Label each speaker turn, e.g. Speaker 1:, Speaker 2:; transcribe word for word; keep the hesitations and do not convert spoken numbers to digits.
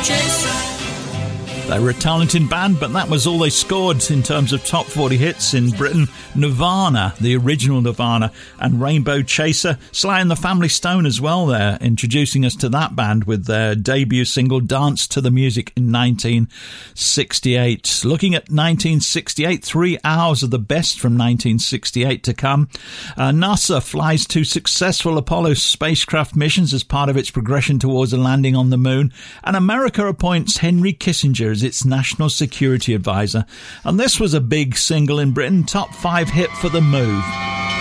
Speaker 1: They were a talented band, but that was all they scored in terms of top forty hits in Britain. Nirvana, the original Nirvana, and Rainbow Chaser. Sly and the Family Stone as well there, introducing us to that band with their debut single Dance to the Music in nineteen sixty-eight. Looking at nineteen sixty-eight, three hours of the best from nineteen sixty-eight to come. Uh, NASA flies two successful Apollo spacecraft missions as part of its progression towards a landing on the moon. And America appoints Henry Kissinger as its national security advisor. And this was a big single in Britain, top five hit for The Move.